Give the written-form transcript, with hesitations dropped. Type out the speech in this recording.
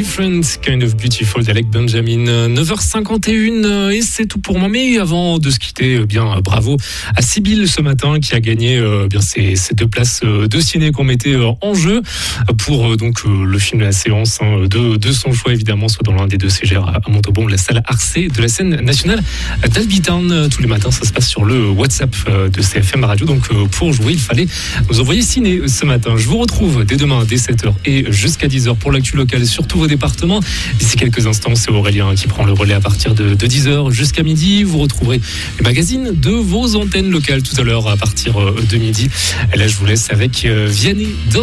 Different Kind of Beautiful d'Alec Benjamin. 9h51 et c'est tout pour moi. Mais avant de se quitter, bravo à Sybille ce matin qui a gagné ces 2 places de ciné qu'on mettait en jeu pour le film de la séance de son choix évidemment, soit dans l'un des 2 CGR à Montauban, la salle Arcé de la scène nationale d'Albitan. Tous les matins, ça se passe sur le WhatsApp de CFM Radio. Donc pour jouer, il fallait nous envoyer ciné ce matin. Je vous retrouve dès demain dès 7h et jusqu'à 10h pour l'actu locale sur tous vos départements. D'ici quelques instants, c'est Aurélien qui prend le relais à partir de 10h jusqu'à midi. Vous retrouverez les magazines de vos antennes locales tout à l'heure à partir de midi. Et là, je vous laisse avec Vianney.